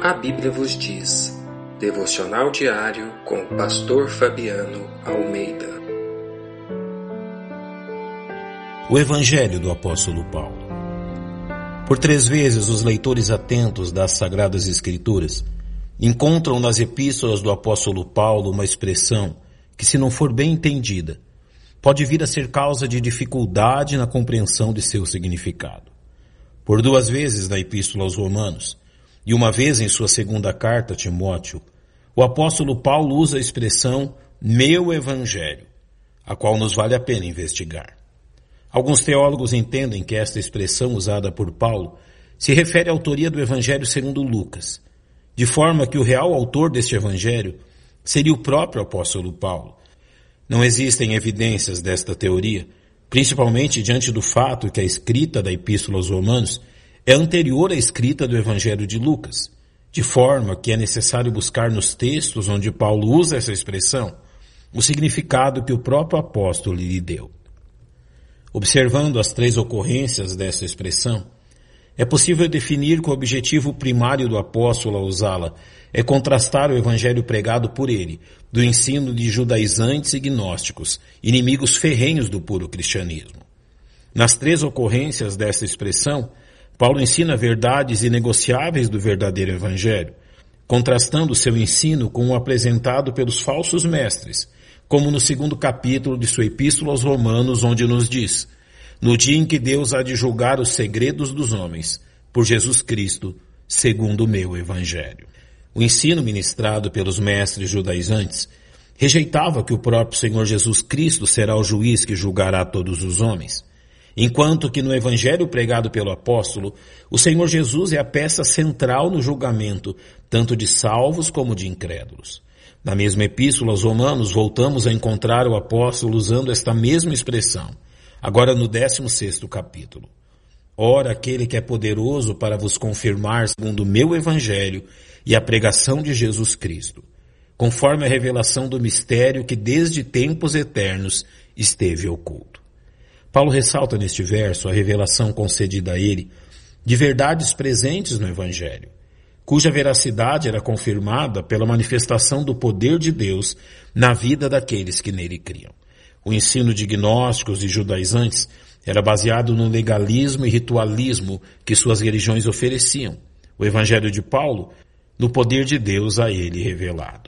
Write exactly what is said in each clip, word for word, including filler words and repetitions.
A Bíblia vos diz. Devocional diário com o pastor Fabiano Almeida. O Evangelho do Apóstolo Paulo. Por três vezes os leitores atentos das Sagradas Escrituras encontram nas epístolas do apóstolo Paulo uma expressão que, se não for bem entendida, pode vir a ser causa de dificuldade na compreensão de seu significado. Por duas vezes na epístola aos Romanos, e uma vez em sua segunda carta a Timóteo, o apóstolo Paulo usa a expressão meu evangelho, a qual nos vale a pena investigar. Alguns teólogos entendem que esta expressão usada por Paulo se refere à autoria do evangelho segundo Lucas, de forma que o real autor deste evangelho seria o próprio apóstolo Paulo. Não existem evidências desta teoria, principalmente diante do fato que a escrita da epístola aos Romanos é anterior à escrita do Evangelho de Lucas, de forma que é necessário buscar nos textos onde Paulo usa essa expressão o significado que o próprio apóstolo lhe deu. Observando as três ocorrências dessa expressão, é possível definir que o objetivo primário do apóstolo ao usá-la é contrastar o evangelho pregado por ele, do ensino de judaizantes e gnósticos, inimigos ferrenhos do puro cristianismo. Nas três ocorrências dessa expressão, Paulo ensina verdades inegociáveis do verdadeiro evangelho, contrastando seu ensino com o apresentado pelos falsos mestres, como no segundo capítulo de sua epístola aos Romanos, onde nos diz: no dia em que Deus há de julgar os segredos dos homens, por Jesus Cristo, segundo o meu evangelho. O ensino ministrado pelos mestres judaizantes rejeitava que o próprio Senhor Jesus Cristo será o juiz que julgará todos os homens, enquanto que no evangelho pregado pelo apóstolo, o Senhor Jesus é a peça central no julgamento, tanto de salvos como de incrédulos. Na mesma epístola aos Romanos, voltamos a encontrar o apóstolo usando esta mesma expressão, agora no décimo sexto capítulo. Ora, aquele que é poderoso para vos confirmar segundo o meu evangelho e a pregação de Jesus Cristo, conforme a revelação do mistério que desde tempos eternos esteve oculto. Paulo ressalta neste verso a revelação concedida a ele de verdades presentes no Evangelho, cuja veracidade era confirmada pela manifestação do poder de Deus na vida daqueles que nele criam. O ensino de gnósticos e judaizantes era baseado no legalismo e ritualismo que suas religiões ofereciam. O Evangelho de Paulo, no poder de Deus a ele revelado.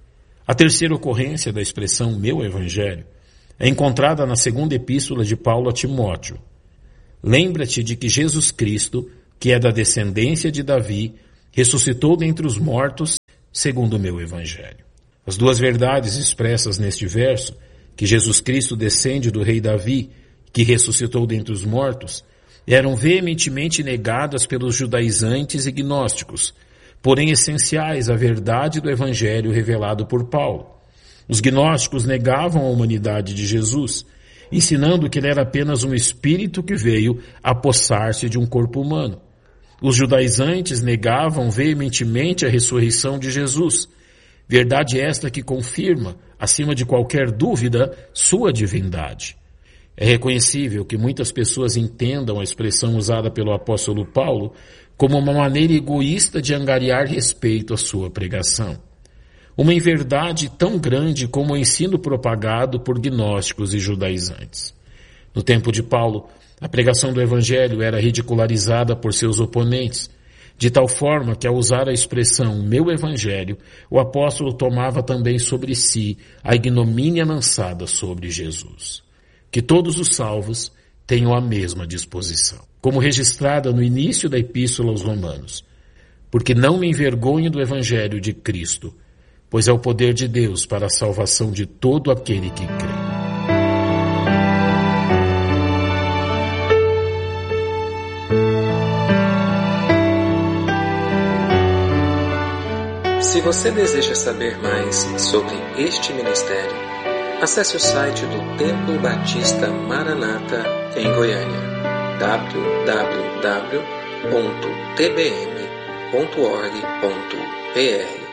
A terceira ocorrência da expressão meu Evangelho é encontrada na segunda epístola de Paulo a Timóteo. Lembra-te de que Jesus Cristo, que é da descendência de Davi, ressuscitou dentre os mortos, segundo o meu evangelho. As duas verdades expressas neste verso, que Jesus Cristo descende do rei Davi, que ressuscitou dentre os mortos, eram veementemente negadas pelos judaizantes e gnósticos, porém essenciais à verdade do evangelho revelado por Paulo. Os gnósticos negavam a humanidade de Jesus, ensinando que ele era apenas um espírito que veio apossar-se de um corpo humano. Os judaizantes negavam veementemente a ressurreição de Jesus, verdade esta que confirma, acima de qualquer dúvida, sua divindade. É reconhecível que muitas pessoas entendam a expressão usada pelo apóstolo Paulo como uma maneira egoísta de angariar respeito à sua pregação. Uma inverdade tão grande como o ensino propagado por gnósticos e judaizantes. No tempo de Paulo, a pregação do evangelho era ridicularizada por seus oponentes, de tal forma que ao usar a expressão meu evangelho, o apóstolo tomava também sobre si a ignomínia lançada sobre Jesus. Que todos os salvos tenham a mesma disposição, como registrada no início da epístola aos Romanos. Porque não me envergonho do evangelho de Cristo, pois é o poder de Deus para a salvação de todo aquele que crê. Se você deseja saber mais sobre este ministério, acesse o site do Templo Batista Maranata em Goiânia, w w w ponto t b m ponto org ponto b r.